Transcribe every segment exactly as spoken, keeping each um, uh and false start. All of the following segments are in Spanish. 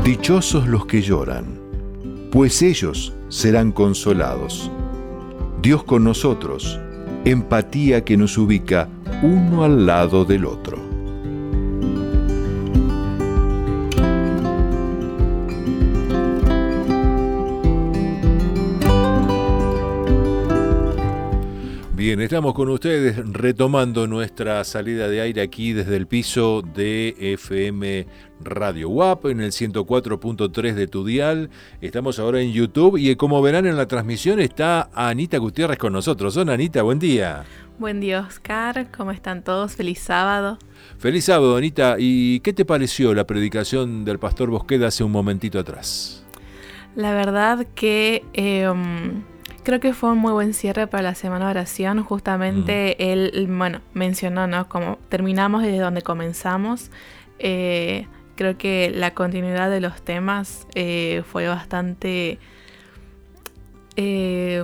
Dichosos los que lloran, pues ellos serán consolados. Dios con nosotros, empatía que nos ubica uno al lado del otro. Bien, estamos con ustedes retomando nuestra salida de aire aquí desde el piso de F M Radio U A P en el ciento cuatro punto tres de tu dial. Estamos ahora en YouTube y como verán en la transmisión está Anita Gutiérrez con nosotros. Hola Anita, buen día. Buen día Oscar, ¿cómo están todos? Feliz sábado. Feliz sábado Anita, ¿y qué te pareció la predicación del pastor Bosquet hace un momentito atrás? La verdad que... Eh, Creo que fue un muy buen cierre para la semana de oración. Justamente mm. él, bueno, mencionó, ¿no? Como terminamos desde donde comenzamos. Eh, creo que la continuidad de los temas eh, fue bastante... Eh,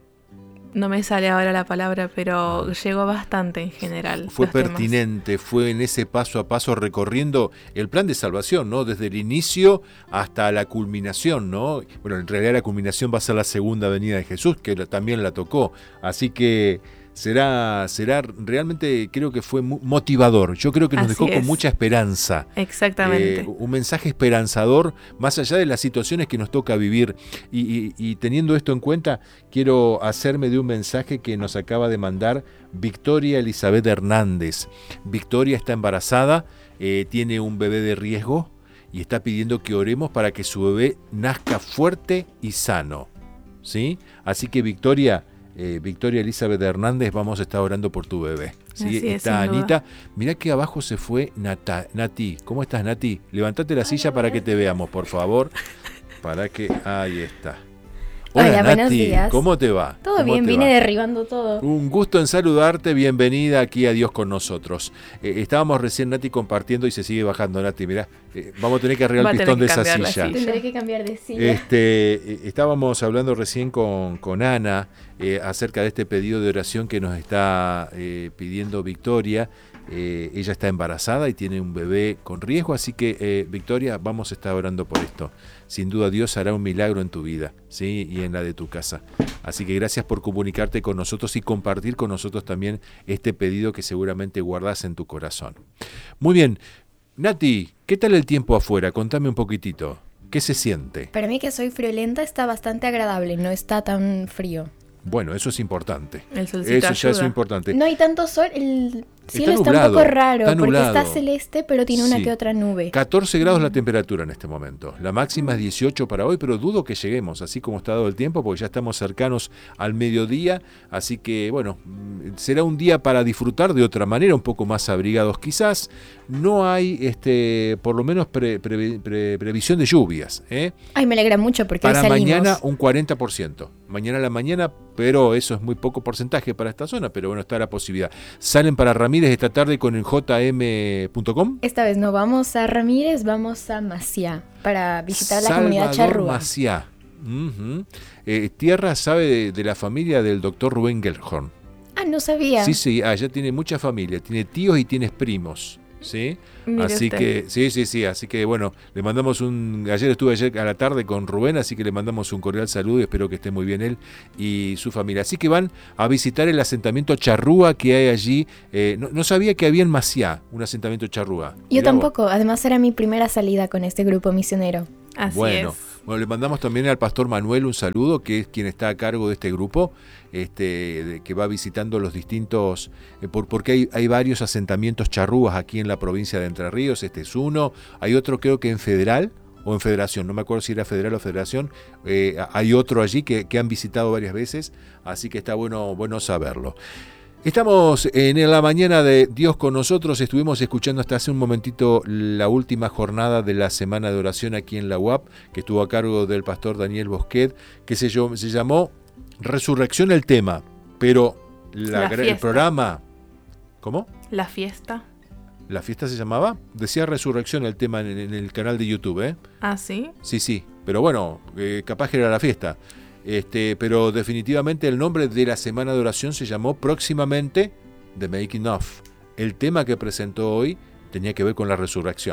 no me sale ahora la palabra, pero llegó bastante en general. Fue pertinente, temas. Fue en ese paso a paso recorriendo el plan de salvación, ¿no? Desde el inicio hasta la culminación, ¿no? Bueno, en realidad la culminación va a ser la segunda venida de Jesús, que también la tocó. Así que será, será realmente, creo que fue motivador. Yo creo que nos Así dejó es. con mucha esperanza. Exactamente. Eh, un mensaje esperanzador, más allá de las situaciones que nos toca vivir. Y, y, y teniendo esto en cuenta, quiero hacerme de un mensaje que nos acaba de mandar Victoria Elizabeth Hernández. Victoria está embarazada, eh, tiene un bebé de riesgo y está pidiendo que oremos para que su bebé nazca fuerte y sano. ¿Sí? Así que Victoria... Eh, Victoria Elizabeth Hernández, vamos a estar orando por tu bebé. ¿Sí? Así es, está Anita. Mirá que abajo se fue Nata, Nati. ¿Cómo estás, Nati? Levantate la silla para que te veamos, por favor. Para que... Ahí está. Hola, Hola, Nati. buenos días. ¿Cómo te va? Todo ¿Cómo bien, te vine va? derribando todo. Un gusto en saludarte, bienvenida aquí a Dios con nosotros. Eh, estábamos recién, Nati, compartiendo y se sigue bajando, Nati, mirá. Eh, vamos a tener que arreglar el pistón de esa silla. silla. Tendré que cambiar de silla. Este, eh, estábamos hablando recién con, con Ana eh, acerca de este pedido de oración que nos está eh, pidiendo Victoria. Eh, ella está embarazada y tiene un bebé con riesgo, así que eh, Victoria, vamos a estar orando por esto. Sin duda Dios hará un milagro en tu vida, ¿sí? Y en la de tu casa. Así que gracias por comunicarte con nosotros y compartir con nosotros también este pedido que seguramente guardas en tu corazón. Muy bien, Nati, ¿qué tal el tiempo afuera? Contame un poquitito. ¿Qué se siente? Para mí, que soy friolenta, está bastante agradable, no está tan frío. Bueno, eso es importante. El solcito Eso ya ayuda. es importante. No hay tanto sol, el cielo Está está, nublado, un poco raro, está porque nublado. está celeste, pero tiene una Sí. que otra nube. catorce grados la temperatura en este momento. La máxima es dieciocho para hoy, pero dudo que lleguemos, así como está dado el tiempo, porque ya estamos cercanos al mediodía. Así que, bueno, será un día para disfrutar de otra manera, un poco más abrigados quizás. No hay, este, por lo menos, pre, pre, pre, previsión de lluvias, ¿eh? Ay, me alegra mucho porque hoy Para salimos. mañana un cuarenta por ciento. Mañana a la mañana, pero eso es muy poco porcentaje para esta zona, pero bueno, está la posibilidad. Salen para Ramírez esta tarde con el J M punto com. Esta vez no vamos a Ramírez, vamos a Maciá para visitar Salvador la comunidad charrúa. Maciá. Uh-huh. eh, tierra, sabe, de, de la familia del doctor Rubén Gelhorn. Ah, no sabía. Sí, sí, allá tiene mucha familia, tiene tíos y tienes primos. ¿Sí? Mire así usted. que, sí, sí, sí, así que bueno, le mandamos un, ayer estuve ayer a la tarde con Rubén, así que le mandamos un cordial saludo y espero que esté muy bien él y su familia. Así que van a visitar el asentamiento charrúa que hay allí, eh, no, no sabía que había en Maciá un asentamiento charrúa. Yo Mirá tampoco, además era mi primera salida con este grupo misionero. Así Bueno, es. bueno, le mandamos también al pastor Manuel un saludo, que es quien está a cargo de este grupo, este, de, que va visitando los distintos, eh, por, porque hay, hay varios asentamientos charrúas aquí en la provincia de Entre Ríos. Este es uno, hay otro creo que en Federal o en Federación, no me acuerdo si era Federal o Federación, eh, hay otro allí que, que han visitado varias veces, así que está bueno, bueno saberlo. Estamos en la mañana de Dios con nosotros, estuvimos escuchando hasta hace un momentito la última jornada de la semana de oración aquí en la U A P, que estuvo a cargo del pastor Daniel Bosquet, que se, se llamó Resurrección el tema, pero la, La el programa... ¿Cómo? La fiesta. ¿La fiesta se llamaba? Decía Resurrección el tema en, en el canal de YouTube, ¿eh? Ah, ¿sí? Sí, sí, pero bueno, eh, capaz que era la fiesta. Este, pero definitivamente el nombre de la semana de oración se llamó próximamente The Making Of. El tema que presentó hoy tenía que ver con la resurrección,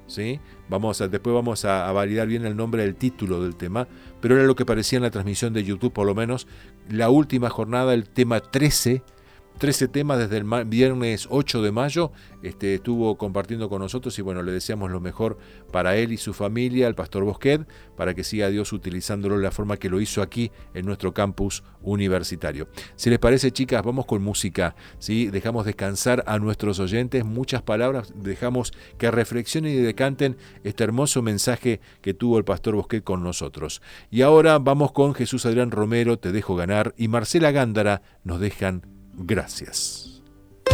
¿sí? Vamos a, después vamos a, a validar bien el nombre del título del tema, pero era lo que parecía en la transmisión de YouTube, por lo menos. La última jornada, el tema trece, trece temas desde el viernes ocho de mayo, este, estuvo compartiendo con nosotros y bueno, le deseamos lo mejor para él y su familia, al pastor Bosquet, para que siga Dios utilizándolo de la forma que lo hizo aquí en nuestro campus universitario. Si les parece, chicas, vamos con música, ¿sí? Dejamos descansar a nuestros oyentes, muchas palabras, dejamos que reflexionen y decanten este hermoso mensaje que tuvo el pastor Bosquet con nosotros. Y ahora vamos con Jesús Adrián Romero, Te dejo ganar, y Marcela Gándara, Nos dejan Gracias.